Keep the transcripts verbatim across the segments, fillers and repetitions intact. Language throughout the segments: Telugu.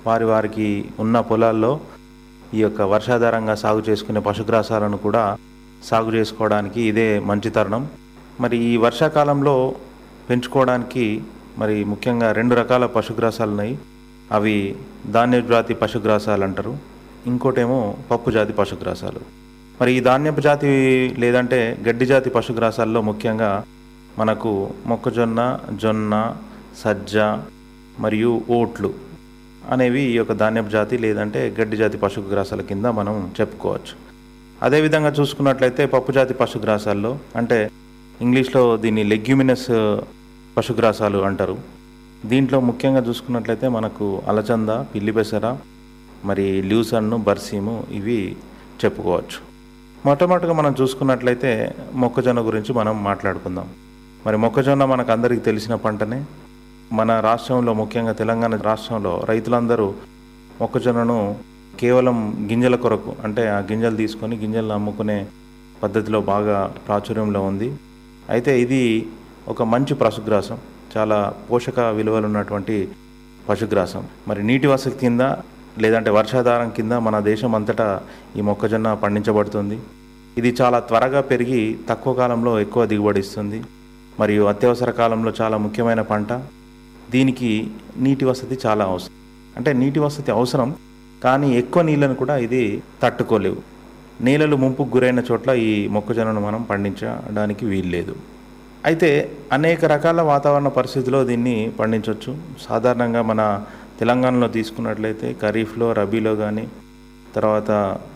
వారి వారికి ఉన్న పొలాల్లో ఈ యొక్క వర్షాధారంగా సాగు చేసుకునే పశుగ్రాసాలను కూడా సాగు చేసుకోవడానికి ఇదే మంచి తరుణం. మరి ఈ వర్షాకాలంలో పెంచుకోవడానికి మరి ముఖ్యంగా రెండు రకాల పశుగ్రాసాలు ఉన్నాయి. అవి ధాన్యపు జాతి పశుగ్రాసాలు అంటారు, ఇంకోటేమో పప్పు జాతి పశుగ్రాసాలు. మరి ఈ ధాన్యపు జాతి లేదంటే గడ్డి జాతి పశుగ్రాసాల్లో ముఖ్యంగా మనకు మొక్కజొన్న, జొన్న, సజ్జ మరియు ఓట్లు అనేవి ఈ యొక్క ధాన్యపు జాతి లేదంటే గడ్డి జాతి పశుగ్రాసాల కింద మనం చెప్పుకోవచ్చు. అదేవిధంగా చూసుకున్నట్లయితే పప్పు జాతి పశుగ్రాసాల్లో అంటే ఇంగ్లీష్లో దీన్ని లెగ్యూమినస్ పశుగ్రాసాలు అంటారు. దీంట్లో ముఖ్యంగా చూసుకున్నట్లయితే మనకు అలచంద, పిల్లి పెసర, మరి ల్యూసన్ను, బర్సీము ఇవి చెప్పుకోవచ్చు. మొట్టమొదటిగా మనం చూసుకున్నట్లయితే మొక్కజొన్న గురించి మనం మాట్లాడుకుందాం. మరి మొక్కజొన్న మనకు అందరికీ తెలిసిన పంటనే. మన రాష్ట్రంలో ముఖ్యంగా తెలంగాణ రాష్ట్రంలో రైతులందరూ మొక్కజొన్నను కేవలం గింజల కొరకు అంటే ఆ గింజలు తీసుకొని గింజలను అమ్ముకునే పద్ధతిలో బాగా ప్రాచుర్యంలో ఉంది. అయితే ఇది ఒక మంచి పశుగ్రాసం, చాలా పోషక విలువలు ఉన్నటువంటి పశుగ్రాసం. మరి నీటి వసతి కింద లేదంటే వర్షాధారం కింద మన దేశం అంతటా ఈ మొక్కజొన్న పండించబడుతుంది. ఇది చాలా త్వరగా పెరిగి తక్కువ కాలంలో ఎక్కువ దిగుబడి ఇస్తుంది మరియు అత్యవసర కాలంలో చాలా ముఖ్యమైన పంట. దీనికి నీటి వసతి చాలా అవసరం. అంటే నీటి వసతి అవసరం, కానీ ఎక్కువ నీళ్ళను కూడా ఇది తట్టుకోలేవు. నేలలు ముంపుకు గురైన చోట్ల ఈ మొక్కజొన్నను మనం పండించడానికి వీల్లేదు. అయితే అనేక రకాల వాతావరణ పరిస్థితుల్లో దీన్ని పండించవచ్చు. సాధారణంగా మన తెలంగాణలో తీసుకున్నట్లయితే ఖరీఫ్లో, రబీలో కానీ తర్వాత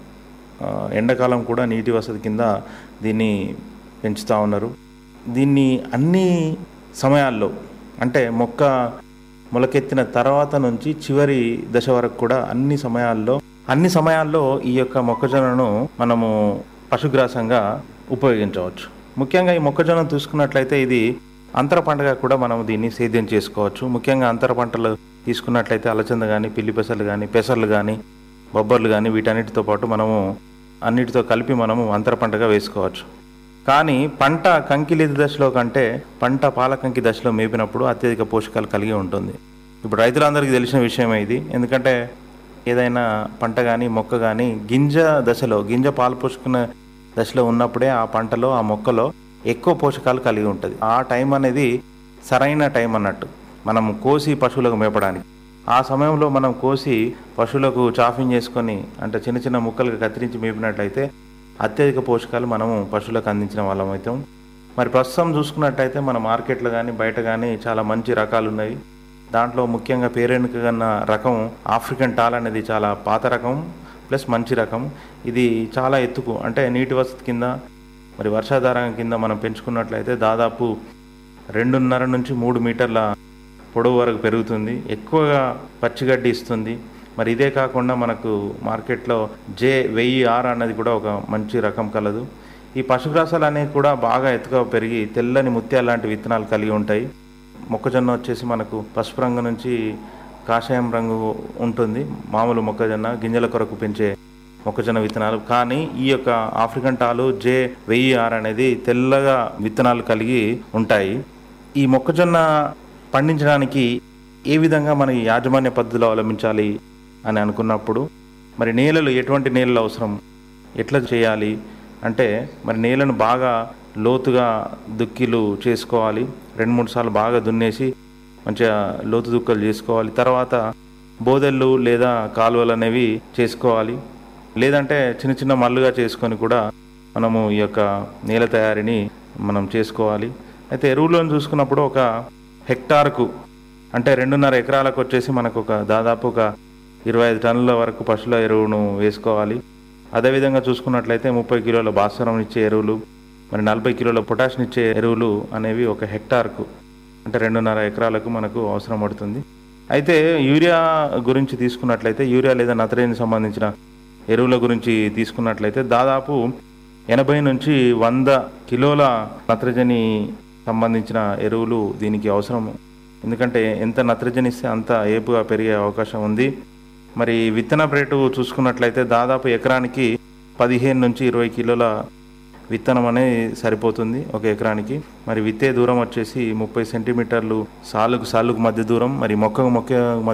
ఎండాకాలం కూడా నీటి వసతి కింద దీన్ని పెంచుతూ ఉన్నారు. దీన్ని అన్ని సమయాల్లో అంటే మొక్క మొలకెత్తిన తర్వాత నుంచి చివరి దశ వరకు కూడా అన్ని సమయాల్లో అన్ని సమయాల్లో ఈ యొక్క మొక్కజొన్నను మనము పశుగ్రాసంగా ఉపయోగించవచ్చు. ముఖ్యంగా ఈ మొక్కజొన్న చూసుకున్నట్లయితే ఇది అంతర పంటగా కూడా మనం దీన్ని సేద్యం చేసుకోవచ్చు. ముఖ్యంగా అంతర పంటలు తీసుకున్నట్లయితే అలచంద కానీ, పిల్లి పెసర్లు కానీ, పెసర్లు కానీ, బొబ్బర్లు కానీ వీటన్నిటితో పాటు మనము అన్నిటితో కలిపి మనము అంతర పంటగా వేసుకోవచ్చు. కానీ పంట కంకిలీత దశలో కంటే పంట పాలకంకి దశలో మేపినప్పుడు అత్యధిక పోషకాలు కలిగి ఉంటుంది. ఇప్పుడు రైతులందరికీ తెలిసిన విషయమే ఇది. ఎందుకంటే ఏదైనా పంట కానీ మొక్క కానీ గింజ దశలో గింజ పాలు పోసుకునే దశలో ఉన్నప్పుడే ఆ పంటలో ఆ మొక్కలో ఎక్కువ పోషకాలు కలిగి ఉంటుంది. ఆ టైం అనేది సరైన టైం అన్నట్టు మనం కోసి పశువులకు మేపడానికి. ఆ సమయంలో మనం కోసి పశువులకు చాఫింగ్ చేసుకొని అంటే చిన్న చిన్న ముక్కలుగా కత్తిరించి మేపినట్లయితే అత్యధిక పోషకాలు మనము పశువులకు అందించిన వాళ్ళం అవుతాం. మరి ప్రస్తుతం చూసుకున్నట్టయితే మన మార్కెట్లో కానీ బయట కానీ చాలా మంచి రకాలు ఉన్నాయి. దాంట్లో ముఖ్యంగా పేరెన్నిక కన్నా రకం ఆఫ్రికన్ టాల్ అనేది చాలా పాత రకం ప్లస్ మంచి రకం. ఇది చాలా ఎత్తుకు అంటే నీటి వసతి కింద మరి వర్షాధారం కింద మనం పెంచుకున్నట్లయితే దాదాపు రెండున్నర నుంచి మూడు మీటర్ల పొడవు వరకు పెరుగుతుంది. ఎక్కువగా పచ్చిగడ్డి ఇస్తుంది. మరి ఇదే కాకుండా మనకు మార్కెట్లో జే వెయ్యి ఆరు అన్నది కూడా ఒక మంచి రకం కలదు. ఈ పశుగ్రాసాలు అనేవి కూడా బాగా ఎత్తుగా పెరిగి తెల్లని ముత్యాల లాంటి విత్తనాలు కలిగి ఉంటాయి. మొక్కజొన్న వచ్చేసి మనకు పసుపు రంగు నుంచి కాషాయం రంగు ఉంటుంది. మామూలు మొక్కజొన్న గింజల కొరకు పెంచే మొక్కజొన్న విత్తనాలు. కానీ ఈ యొక్క ఆఫ్రికన్ టాలు జే వెయ్యి ఆరు అనేది తెల్లగా విత్తనాలు కలిగి ఉంటాయి. ఈ మొక్కజొన్న పండించడానికి ఏ విధంగా మన యాజమాన్య పద్ధతిలో అవలంబించాలి అని అనుకున్నప్పుడు మరి నేలలు ఎటువంటి నేలలు అవసరం, ఎట్లా చేయాలి అంటే మరి నేలను బాగా లోతుగా దుక్కిలు చేసుకోవాలి. రెండు మూడు సార్లు బాగా దున్నేసి మంచిగా లోతు దుక్కలు చేసుకోవాలి. తర్వాత బోదెళ్ళు లేదా కాలువలు అనేవి చేసుకోవాలి. లేదంటే చిన్న చిన్న మల్లుగా చేసుకొని కూడా మనము ఈ యొక్క నేల తయారీని మనం చేసుకోవాలి. అయితే ఎరువులను చూసుకున్నప్పుడు ఒక హెక్టార్కు అంటే రెండున్నర ఎకరాలకు వచ్చేసి మనకు ఒక దాదాపు ఒక ఇరవై ఐదు టన్నుల వరకు పశువుల ఎరువును వేసుకోవాలి. అదేవిధంగా చూసుకున్నట్లయితే ముప్పై కిలోల భాస్వరం ఇచ్చే ఎరువులు, మరి నలభై కిలోల పొటాషియం ఇచ్చే ఎరువులు అనేవి ఒక హెక్టార్కు అంటే రెండున్నర ఎకరాలకు మనకు అవసరం పడుతుంది. అయితే యూరియా గురించి తీసుకున్నట్లయితే యూరియా లేదా నత్రజని సంబంధించిన ఎరువుల గురించి తీసుకున్నట్లయితే దాదాపు ఎనభై నుంచి వంద కిలోల నత్రజని సంబంధించిన ఎరువులు దీనికి అవసరం. ఎందుకంటే ఎంత నత్రజని ఇస్తే అంత ఏపుగా పెరిగే అవకాశం ఉంది. మరి విత్తన రేటు చూసుకున్నట్లయితే దాదాపు ఎకరానికి పదిహేను నుంచి ఇరవై కిలోల విత్తనం అనేది సరిపోతుంది ఒక ఎకరానికి. మరి విత్తే దూరం వచ్చేసి ముప్పై సెంటీమీటర్లు సాలుకు సాలుకు మధ్య దూరం, మరి మొక్కకు మొక్క